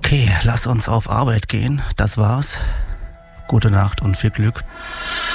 Okay, lass uns auf Arbeit gehen. Das war's. Gute Nacht und viel Glück.